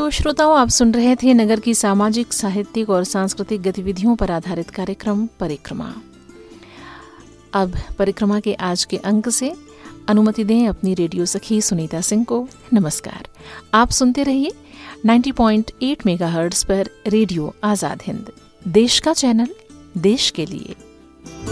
तो श्रोताओं, आप सुन रहे थे नगर की सामाजिक, साहित्यिक और सांस्कृतिक गतिविधियों पर आधारित कार्यक्रम परिक्रमा। अब परिक्रमा के आज के अंक से अनुमति दें अपनी रेडियो सखी सुनीता सिंह को नमस्कार। आप सुनते रहिए 90.8 मेगाहर्ट्ज पर रेडियो आजाद हिंद, देश का चैनल, देश के लिए।